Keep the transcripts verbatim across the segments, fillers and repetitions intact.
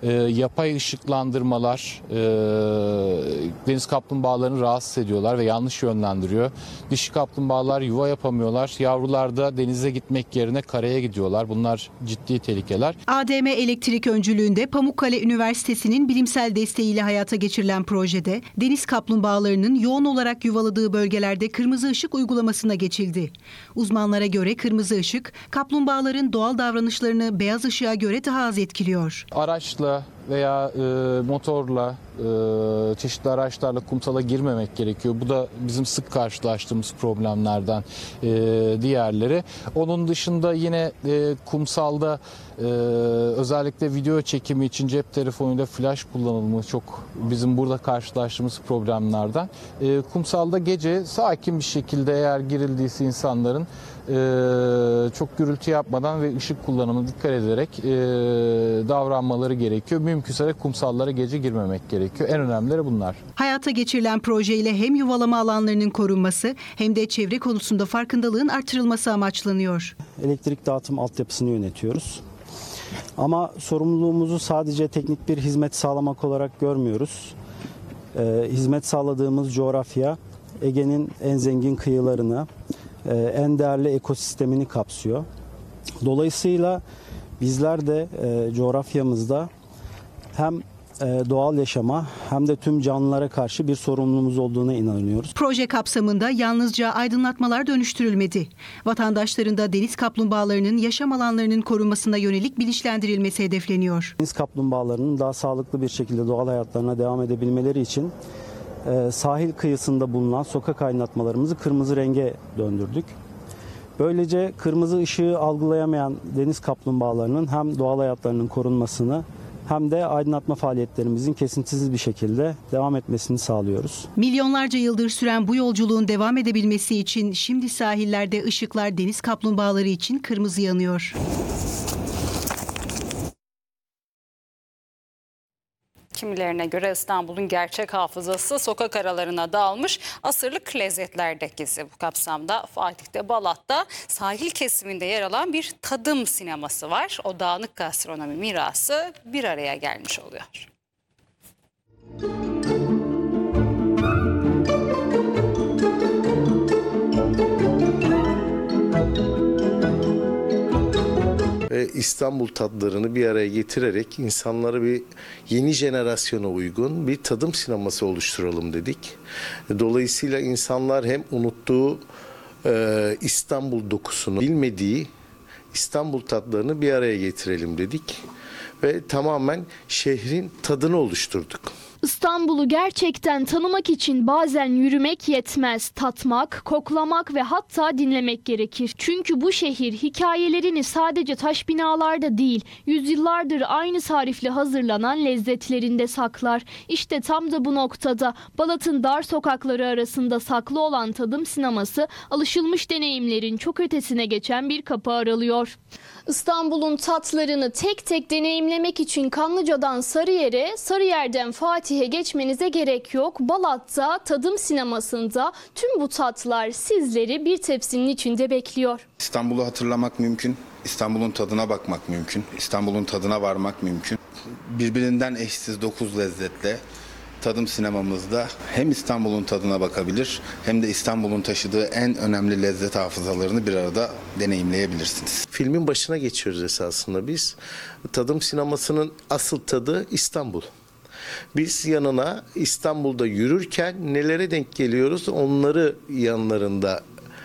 e, yapay ışıklandırmalar e, deniz kaplumbağalarını rahatsız ediyorlar ve yanlış yönlendiriyor. Dişi kaplumbağalar yuva yapamıyorlar. Yavrular da denize gitmek yerine karaya gidiyorlar. Bunlar ciddi tehlikeler. A D M Elektrik öncülüğünde Pamukkale Üniversitesi'nin bilimsel desteğiyle hayata geçirilen projede deniz kaplumbağalarının yoğun olarak yuvaladığı bölgelerde kırmızı ışık uygulamasına geçildi. Uzmanlara göre kırmızı ışık kaplumbağaların doğal davranışlarını beyaz ışığa göre daha az etkiliyor. Araçla veya e, motorla, e, çeşitli araçlarla kumsala girmemek gerekiyor. Bu da bizim sık karşılaştığımız problemlerden e, diğerleri. Onun dışında yine e, kumsalda e, özellikle video çekimi için cep telefonuyla flash kullanılımı çok bizim burada karşılaştığımız problemlerden. E, kumsalda gece sakin bir şekilde eğer girildiyse insanların e, çok gürültü yapmadan ve ışık kullanımına dikkat ederek e, davranmaları gerekiyor. Mümkünse de kumsallara gece girmemek gerekiyor. En önemlileri bunlar. Hayata geçirilen projeyle hem yuvalama alanlarının korunması hem de çevre konusunda farkındalığın artırılması amaçlanıyor. Elektrik dağıtım altyapısını yönetiyoruz. Ama sorumluluğumuzu sadece teknik bir hizmet sağlamak olarak görmüyoruz. Ee, hizmet sağladığımız coğrafya Ege'nin en zengin kıyılarını, e, en değerli ekosistemini kapsıyor. Dolayısıyla bizler de e, coğrafyamızda hem e, doğal yaşama hem de tüm canlılara karşı bir sorumluluğumuz olduğuna inanıyoruz. Proje kapsamında yalnızca aydınlatmalar dönüştürülmedi. Vatandaşların da deniz kaplumbağalarının yaşam alanlarının korunmasına yönelik bilinçlendirilmesi hedefleniyor. Deniz kaplumbağalarının daha sağlıklı bir şekilde doğal hayatlarına devam edebilmeleri için e, sahil kıyısında bulunan sokak aydınlatmalarımızı kırmızı renge döndürdük. Böylece kırmızı ışığı algılayamayan deniz kaplumbağalarının hem doğal hayatlarının korunmasını hem de aydınlatma faaliyetlerimizin kesintisiz bir şekilde devam etmesini sağlıyoruz. Milyonlarca yıldır süren bu yolculuğun devam edebilmesi için şimdi sahillerde ışıklar deniz kaplumbağaları için kırmızı yanıyor. Kimilerine göre İstanbul'un gerçek hafızası sokak aralarına dağılmış asırlık lezzetlerde gizli. Bu kapsamda Fatih'te, Balat'ta sahil kesiminde yer alan bir tadım sineması var. O dağınık gastronomi mirası bir araya gelmiş oluyor. İstanbul tatlarını bir araya getirerek insanlara bir yeni jenerasyona uygun bir tadım sineması oluşturalım dedik. Dolayısıyla insanlar hem unuttuğu e, İstanbul dokusunu, bilmediği İstanbul tatlarını bir araya getirelim dedik ve tamamen şehrin tadını oluşturduk. İstanbul'u gerçekten tanımak için bazen yürümek yetmez, tatmak, koklamak ve hatta dinlemek gerekir. Çünkü bu şehir hikayelerini sadece taş binalarda değil, yüzyıllardır aynı tarifle hazırlanan lezzetlerinde saklar. İşte tam da bu noktada Balat'ın dar sokakları arasında saklı olan tadım sineması, alışılmış deneyimlerin çok ötesine geçen bir kapı aralıyor. İstanbul'un tatlarını tek tek deneyimlemek için Kanlıca'dan Sarıyer'e, Sarıyer'den Fatih'e geçmenize gerek yok. Balat'ta tadım sinemasında tüm bu tatlar sizleri bir tepsinin içinde bekliyor. İstanbul'u hatırlamak mümkün, İstanbul'un tadına bakmak mümkün, İstanbul'un tadına varmak mümkün. Birbirinden eşsiz dokuz lezzetle tadım sinemamızda hem İstanbul'un tadına bakabilir hem de İstanbul'un taşıdığı en önemli lezzet hafızalarını bir arada deneyimleyebilirsiniz. Filmin başına geçiyoruz esasında biz. Tadım sinemasının asıl tadı İstanbul. Biz yanına İstanbul'da yürürken nelere denk geliyoruz onları yanlarında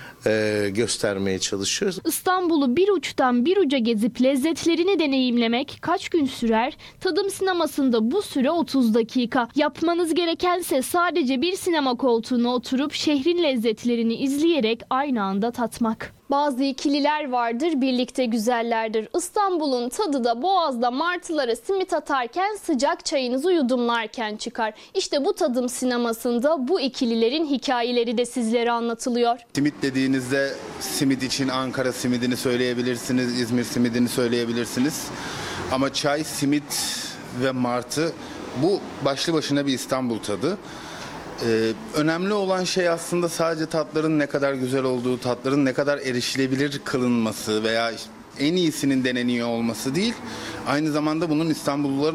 e, göstermeye çalışıyoruz. İstanbul'u bir uçtan bir uca gezip lezzetlerini deneyimlemek kaç gün sürer? Tadım sinemasında bu süre otuz dakika. Yapmanız gerekense sadece bir sinema koltuğuna oturup şehrin lezzetlerini izleyerek aynı anda tatmak. Bazı ikililer vardır, birlikte güzellerdir. İstanbul'un tadı da Boğaz'da martılara simit atarken sıcak çayınızı yudumlarken çıkar. İşte bu tadım sinemasında bu ikililerin hikayeleri de sizlere anlatılıyor. Simit dediğinizde simit için Ankara simidini söyleyebilirsiniz, İzmir simidini söyleyebilirsiniz. Ama çay, simit ve martı bu başlı başına bir İstanbul tadı. Ee, önemli olan şey aslında sadece tatların ne kadar güzel olduğu, tatların ne kadar erişilebilir kılınması veya en iyisinin deneniyor olması değil. Aynı zamanda bunun İstanbulluların